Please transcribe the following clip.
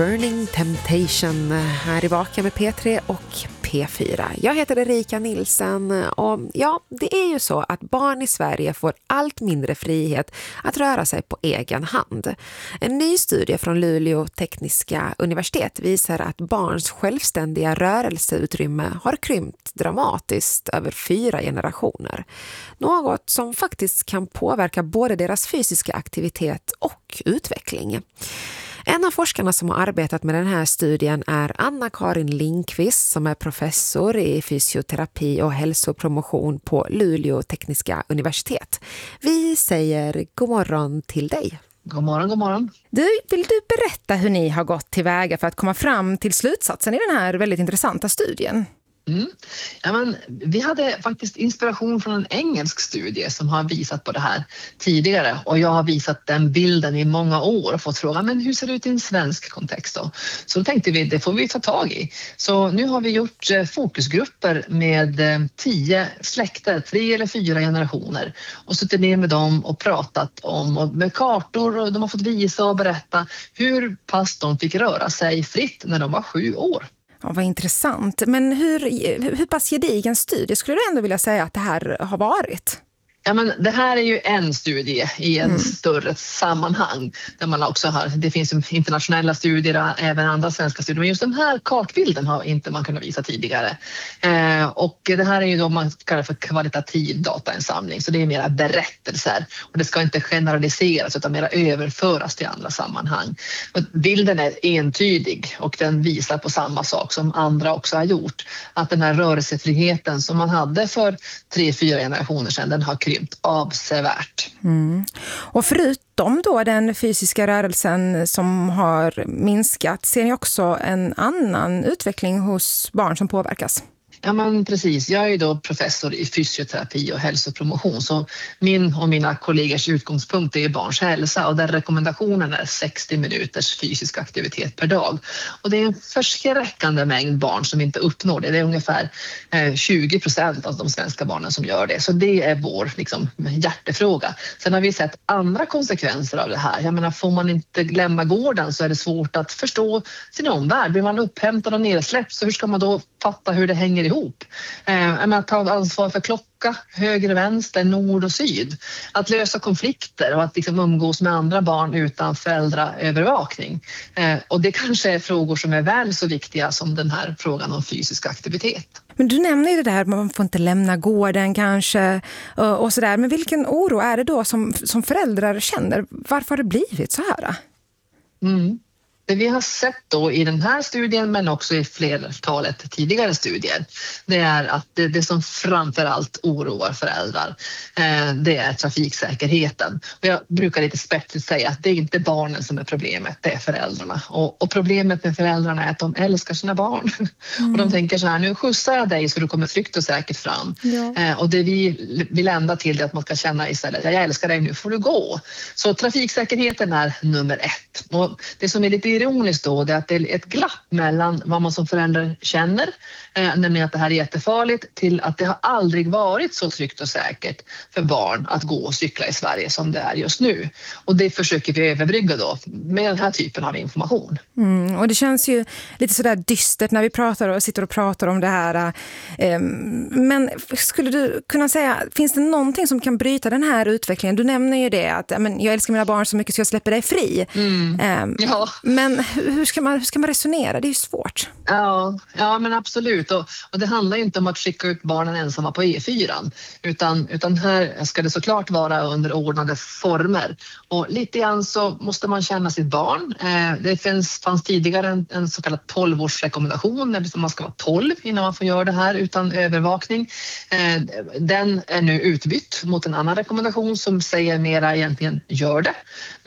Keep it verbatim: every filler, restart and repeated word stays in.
Burning Temptation här i Vaka med P tre och P fyra. Jag heter Erika Nilsen och ja, det är ju så att barn i Sverige får allt mindre frihet att röra sig på egen hand. En ny studie från Luleå tekniska universitet visar att barns självständiga rörelseutrymme har krympt dramatiskt över fyra generationer. Något som faktiskt kan påverka både deras fysiska aktivitet och utveckling. En av forskarna som har arbetat med den här studien är Anna-Karin Lindqvist som är professor i fysioterapi och hälsopromotion på Luleå tekniska universitet. Vi säger god morgon till dig. God morgon, god morgon. Du, vill du berätta hur ni har gått tillväga för att komma fram till slutsatsen i den här väldigt intressanta studien? Mm. Ja, men, vi hade faktiskt inspiration från en engelsk studie som har visat på det här tidigare och jag har visat den bilden i många år och fått frågan, men hur ser det ut i en svensk kontext då? Så då tänkte vi, det får vi ta tag i. Så nu har vi gjort fokusgrupper med tio släkter, tre eller fyra generationer och suttit ner med dem och pratat om och med kartor och de har fått visa och berätta hur pass de fick röra sig fritt när de var sju år. Ja, vad intressant. Men hur, hur pass gedigen studie skulle du ändå vilja säga att det här har varit? Ja, men det här är ju en studie i en mm. större sammanhang där man också har, det finns internationella studier och även andra svenska studier, men just den här kartbilden har inte man kunnat visa tidigare. Eh, och det här är ju då man kallar för kvalitativ datainsamling, så det är mera berättelser och det ska inte generaliseras utan mera överföras till andra sammanhang. Och bilden är entydig och den visar på samma sak som andra också har gjort, att den här rörelsefriheten som man hade för tre, fyra generationer sedan, den har krympt avsevärt. Mm. Och förutom då den fysiska rörelsen som har minskat, ser ni också en annan utveckling hos barn som påverkas? Ja, men precis. Jag är ju då professor i fysioterapi och hälsopromotion, så min och mina kollegors utgångspunkt är barns hälsa och där rekommendationen är sextio minuters fysisk aktivitet per dag. Och det är en förskräckande mängd barn som inte uppnår det. Det är ungefär tjugo procent av de svenska barnen som gör det. Så det är vår liksom, hjärtefråga. Sen har vi sett andra konsekvenser av det här. Jag menar, får man inte lämna gården så är det svårt att förstå sin omvärld. Blir man upphämtad och nedsläppt så hur ska man då fatta hur det hänger ihop? Eh, att ta ansvar för klocka, höger och vänster, nord och syd. Att lösa konflikter och att liksom umgås med andra barn utan föräldraövervakning. Eh, och det kanske är frågor som är väl så viktiga som den här frågan om fysisk aktivitet. Men du nämner ju det där, man får inte lämna gården kanske och sådär. Men vilken oro är det då som, som föräldrar känner? Varför har det blivit så här? Mm. Det vi har sett då i den här studien men också i flertalet tidigare studier, det är att det, det som framförallt oroar föräldrar, eh, det är trafiksäkerheten. Och jag brukar lite spetsigt säga att det är inte barnen som är problemet, det är föräldrarna. Och, och problemet med föräldrarna är att de älskar sina barn. Mm. Och de tänker så här, nu skjutsar jag dig så du kommer tryggt och säkert fram. Ja. Eh, och det vi vill ända till är att man ska känna istället, jag älskar dig, nu får du gå. Så trafiksäkerheten är nummer ett. Och det som är lite ironiskt då, det är att det är ett glapp mellan vad man som förälder känner, eh, nämligen att det här är jättefarligt, till att det har aldrig varit så tryggt och säkert för barn att gå och cykla i Sverige som det är just nu. Och det försöker vi överbrygga då med den här typen av information. Mm, och det känns ju lite sådär dystert när vi pratar och sitter och pratar om det här. Eh, men skulle du kunna säga, finns det någonting som kan bryta den här utvecklingen? Du nämner ju det att men, jag älskar mina barn så mycket så jag släpper dig fri. Mm. Eh, ja. Men hur ska man, hur ska man resonera? Det är ju svårt. Ja, ja men absolut. Och, och det handlar ju inte om att skicka ut barnen ensamma på E fyra. Utan, utan här ska det såklart vara under ordnade former. Och lite grann så måste man känna sitt barn. Eh, det finns, fanns tidigare en, en så kallad tolv-årsrekommendation. Där man ska vara tolv innan man får göra det här utan övervakning. Eh, den är nu utbytt mot en annan rekommendation som säger mera egentligen gör det.